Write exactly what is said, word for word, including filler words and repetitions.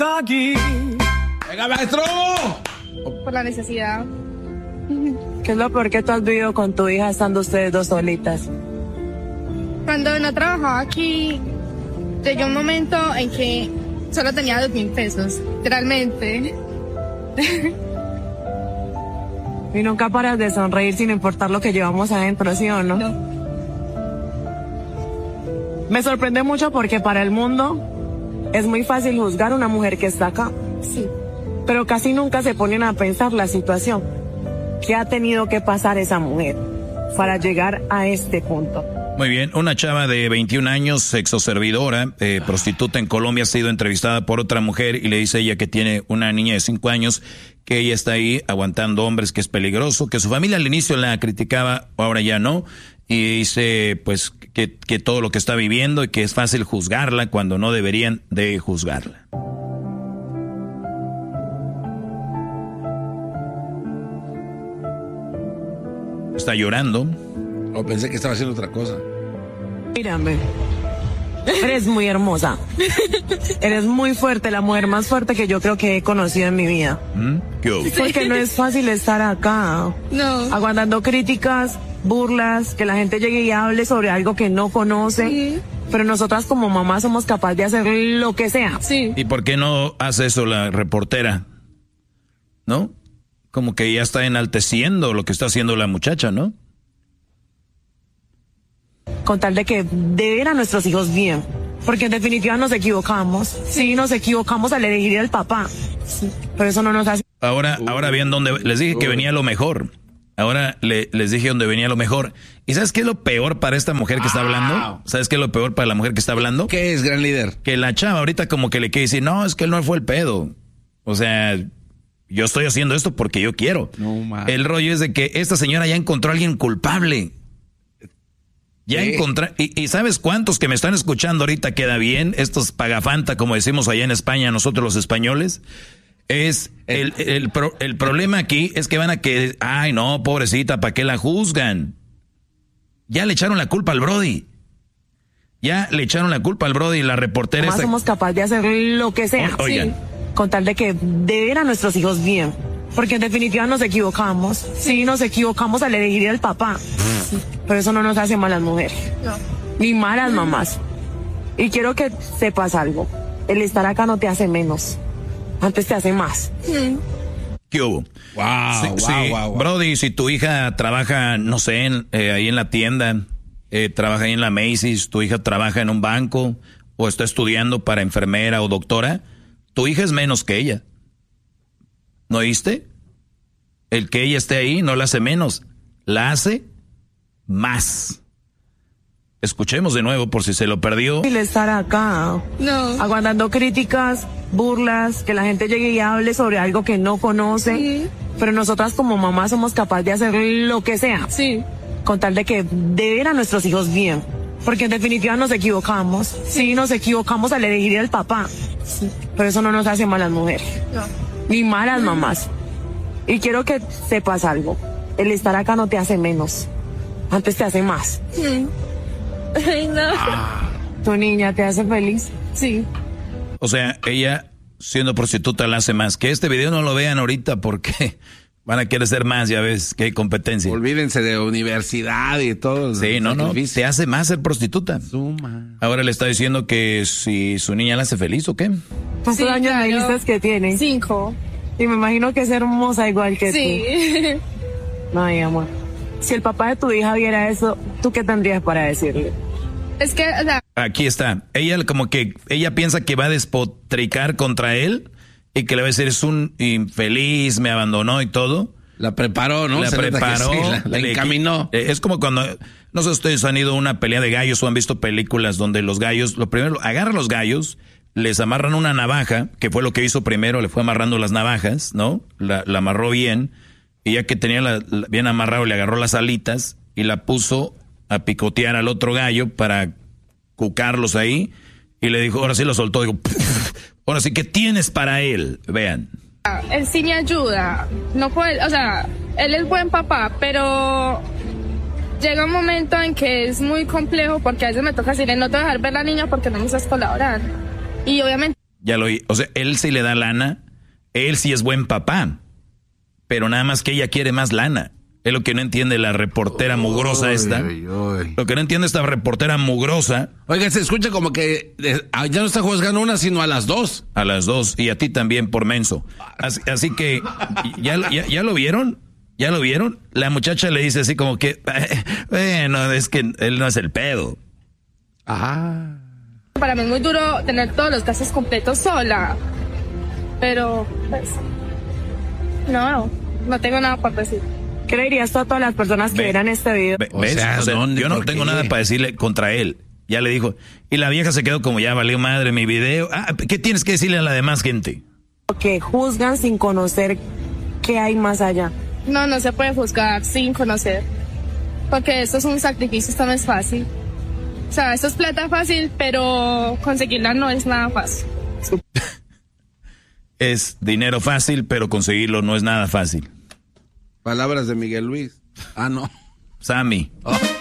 Aquí. ¡Venga, maestro! Por la necesidad. ¿Qué es lo peor que tú has vivido con tu hija estando ustedes dos solitas? Cuando no trabajaba aquí, llegó un momento en que solo tenía dos mil pesos, literalmente. Y nunca paras de sonreír sin importar lo que llevamos adentro, ¿sí o no? No. Me sorprende mucho porque para el mundo es muy fácil juzgar a una mujer que está acá. Sí. Pero casi nunca se ponen a pensar la situación que ha tenido que pasar esa mujer para llegar a este punto. Muy bien, una chava de veintiún años, sexoservidora, eh, prostituta en Colombia, ha sido entrevistada por otra mujer y le dice ella que tiene una niña de cinco años, que ella está ahí aguantando hombres, que es peligroso, que su familia al inicio la criticaba, ahora ya no, y dice pues que, que todo lo que está viviendo y que es fácil juzgarla cuando no deberían de juzgarla. Está llorando. Oh, pensé que estaba haciendo otra cosa. Mírame. Eres muy hermosa. Eres muy fuerte, la mujer más fuerte que yo creo que he conocido en mi vida. ¿Mm? ¿Qué? Porque no es fácil estar acá. No. Aguantando críticas, burlas, que la gente llegue y hable sobre algo que no conoce. Sí. Pero nosotras como mamás somos capaces de hacer lo que sea. Sí. ¿Y por qué no hace eso la reportera? ¿No? Como que ya está enalteciendo lo que está haciendo la muchacha, ¿no? Con tal de que de ver a nuestros hijos bien. Porque en definitiva nos equivocamos. Sí, nos equivocamos al elegir al papá. Sí. Pero eso no nos hace... Ahora, uh, ahora bien, donde les dije uh, que venía lo mejor. Ahora le, les dije dónde venía lo mejor. ¿Y sabes qué es lo peor para esta mujer que está hablando? ¿Sabes qué es lo peor para la mujer que está hablando? ¿Qué es, gran líder? Que la chava ahorita como que le quiere decir, no, es que él no fue el pedo. O sea, yo estoy haciendo esto porque yo quiero. No, el rollo es de que esta señora ya encontró a alguien culpable. Ya encontré, y, y ¿sabes cuántos que me están escuchando ahorita queda bien? Estos pagafanta, como decimos allá en España, nosotros los españoles. Es el, el, el, pro, el problema aquí es que van a que, ay no, pobrecita, ¿para qué la juzgan? Ya le echaron la culpa al Brody. Ya le echaron la culpa al Brody y la reportera. Más esta... somos capaces de hacer lo que sea. O, oigan. Sí. Con tal de que de ver a nuestros hijos bien. Porque en definitiva nos equivocamos. Sí, nos equivocamos al elegir al papá. Sí. Pero eso no nos hace malas mujeres. No. Ni malas mamás. Y quiero que sepas algo. El estar acá no te hace menos. Antes te hace más. Mm. ¿Qué hubo? Wow, sí, wow, sí. wow, wow. Brody, si tu hija trabaja, no sé, en, eh, ahí en la tienda, eh, trabaja ahí en la Macy's, tu hija trabaja en un banco o está estudiando para enfermera o doctora, tu hija es menos que ella. ¿No oíste? El que ella esté ahí no la hace menos, la hace más. Escuchemos de nuevo por si se lo perdió. El estar acá. No. Aguantando críticas, burlas, que la gente llegue y hable sobre algo que no conoce. Sí. Pero nosotras como mamás somos capaces de hacer lo que sea. Sí. Con tal de que de ver a nuestros hijos bien. Porque en definitiva nos equivocamos. Sí, nos equivocamos al elegir al papá. Sí. Pero eso no nos hace malas mujeres. No. Ni malas mamás. Y quiero que sepas algo. El estar acá no te hace menos. Antes te hace más. Mm. Ay, no. Ah. ¿Tu niña te hace feliz? Sí. O sea, ella siendo prostituta la hace más. Que este video no lo vean ahorita porque van a querer ser más, ya ves, que hay competencia. Olvídense de universidad y todo. Sí, no, no, te hace más ser prostituta. Suma. Ahora le está diciendo que si su niña la hace feliz o qué. ¿Cuántos Sí, años claro. me dices que tiene? Cinco. Y me imagino que es hermosa igual que Sí. tú. Ay, amor. Si el papá de tu hija viera eso, ¿tú qué tendrías para decirle? Es que, o sea... Aquí está. Ella como que, ella piensa que va a despotricar contra él y que le va a decir es un infeliz, me abandonó y todo. La preparó, ¿no? La Se nota que preparó. sí, la, la le- encaminó. eh, Es como cuando, no sé si ustedes han ido a una pelea de gallos o han visto películas donde los gallos, lo primero, agarran los gallos, les amarran una navaja, que fue lo que hizo primero, le fue amarrando las navajas, ¿no? La, la amarró bien, y ya que tenía la, la- bien amarrado, le agarró las alitas y la puso a picotear al otro gallo para cucarlos ahí, y le dijo, ahora sí lo soltó, digo, ahora sí, ¿qué tienes para él? Vean. Él sí me ayuda, no puede, o sea, él es buen papá, pero llega un momento en que es muy complejo porque a veces me toca decirle, no te voy a dejar ver la niña porque no me estás colaborando. Y obviamente... Ya lo oí. O sea, él sí le da lana, él sí es buen papá, pero nada más que ella quiere más lana. Es lo que no entiende la reportera mugrosa Oy, esta. oy, oy. Lo que no entiende esta reportera mugrosa. Oiga, se escucha como que eh, ya no está juzgando una, sino a las dos. A las dos, y a ti también por menso. Así, así que, ¿ya, ya, ¿ya lo vieron? ¿Ya lo vieron? La muchacha le dice así como que, eh, bueno, es que él no es el pedo. Ah. Para mí es muy duro tener todos los gastos completos sola. Pero, pues, no, no tengo nada por decir. ¿Qué le dirías tú a todas las personas que Ve, verán este video? Ve- O ¿Ves? sea, O sea, ¿dónde? yo no ¿Por tengo qué? nada para decirle contra él. Ya le dijo. Y la vieja se quedó como, ya valió madre mi video. Ah, ¿qué tienes que decirle a la demás gente? Que juzgan sin conocer qué hay más allá. No, no se puede juzgar sin conocer. Porque esto es un sacrificio, esto no es fácil. O sea, esto es plata fácil, pero conseguirla no es nada fácil. Es dinero fácil, pero conseguirlo no es nada fácil. Palabras de Miguel Luis. Ah, no. Sammy. Oh.